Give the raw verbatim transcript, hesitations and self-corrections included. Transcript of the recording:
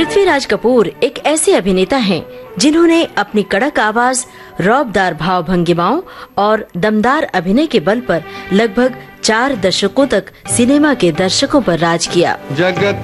पृथ्वीराज कपूर एक ऐसे अभिनेता हैं जिन्होंने अपनी कड़क आवाज, रौबदार भाव भंगिमाओं और दमदार अभिनय के बल पर लगभग चार दशकों तक सिनेमा के दर्शकों पर राज किया। जगत